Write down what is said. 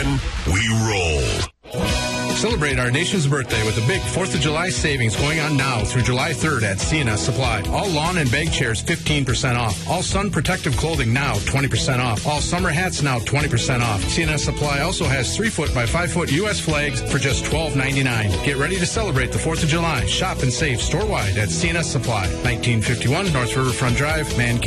time, we roll. Celebrate our nation's birthday with a big 4th of July savings going on now through July 3rd at C&S Supply. All lawn and bag chairs 15% off. All sun protective clothing now 20% off. All summer hats now 20% off. C&S Supply also has 3-foot by 5-foot U.S. flags for just $12.99. Get ready to celebrate the 4th of July. Shop and save store-wide at C&S Supply. 1951 North Riverfront Drive, Mankato.